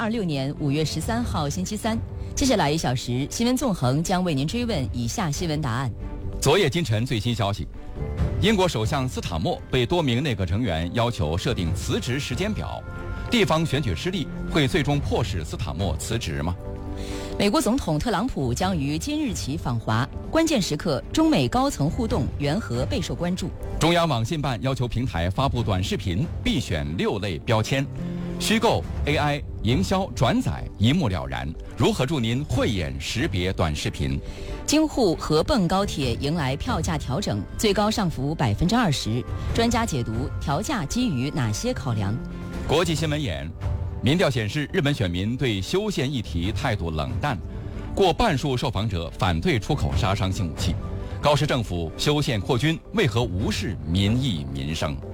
2026年5月13号星期三，接下来1小时，新闻纵横将为您追问以下新闻答案。 昨夜今晨最新消息，英国首相斯塔默被多名内阁成员要求设定辞职时间表，地方选举失利会最终迫使斯塔默辞职吗？ 美国总统特朗普将于今日起访华，关键时刻，中美高层互动缘何备受关注。 中央网信办要求平台发布短视频必选6类标签，虚构、AI、营销、转载一目了然，如何助您慧眼识别短视频？ 京沪合泵高铁迎来票价调整，最高上浮20%，专家解读调价基于哪些考量？ 国际新闻眼。民调显示，日本选民对修宪议题态度冷淡，过半数受访者反对出口杀伤性武器。高市政府修宪扩军，为何无视民意民生？